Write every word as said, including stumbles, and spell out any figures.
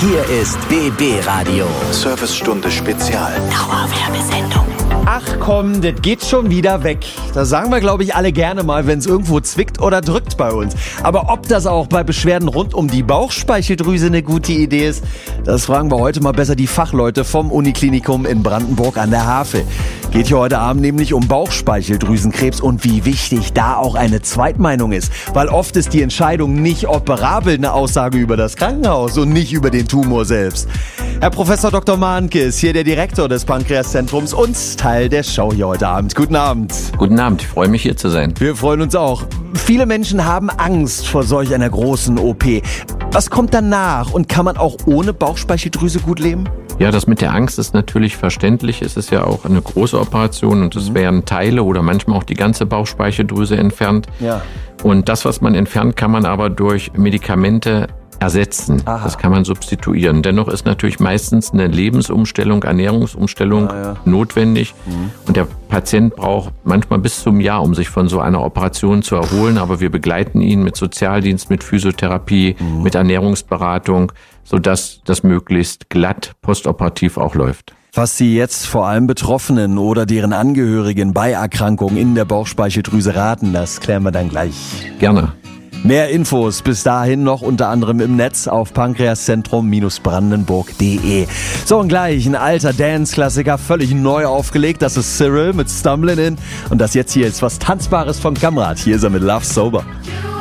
Hier ist B B Radio. Servicestunde Spezial. Dauerwerbesendung. Ach komm, das geht schon wieder weg. Das sagen wir, glaube ich, alle gerne mal, wenn es irgendwo zwickt oder drückt bei uns. Aber ob das auch bei Beschwerden rund um die Bauchspeicheldrüse eine gute Idee ist, das fragen wir heute mal besser die Fachleute vom Uniklinikum in Brandenburg an der Havel. Geht hier heute Abend nämlich um Bauchspeicheldrüsenkrebs und wie wichtig da auch eine Zweitmeinung ist. Weil oft ist die Entscheidung nicht operabel eine Aussage über das Krankenhaus und nicht über den Tumor selbst. Herr Professor Doktor Mahnke ist hier der Direktor des Pankreaszentrums und Teil der Show hier heute Abend. Guten Abend. Guten Abend, ich freue mich hier zu sein. Wir freuen uns auch. Viele Menschen haben Angst vor solch einer großen O P. Was kommt danach und kann man auch ohne Bauchspeicheldrüse gut leben? Ja, das mit der Angst ist natürlich verständlich. Es ist ja auch eine große Operation und es mhm. werden Teile oder manchmal auch die ganze Bauchspeicheldrüse entfernt. Ja. Und das, was man entfernt, kann man aber durch Medikamente ersetzen. Aha. Das kann man substituieren. Dennoch ist natürlich meistens eine Lebensumstellung, Ernährungsumstellung ja, ja. notwendig. Mhm. Und der Patient braucht manchmal bis zum Jahr, um sich von so einer Operation zu erholen. Aber wir begleiten ihn mit Sozialdienst, mit Physiotherapie, mhm. mit Ernährungsberatung, sodass das möglichst glatt postoperativ auch läuft. Was Sie jetzt vor allem Betroffenen oder deren Angehörigen bei Erkrankungen in der Bauchspeicheldrüse raten, das klären wir dann gleich. Gerne. Mehr Infos bis dahin noch unter anderem im Netz auf pankreaszentrum Brandenburg punkt de. So, und gleich ein alter Dance-Klassiker, völlig neu aufgelegt. Das ist Cyril mit Stumbling In. Und das jetzt hier ist was Tanzbares von Kamrat. Hier ist er mit Love Sober.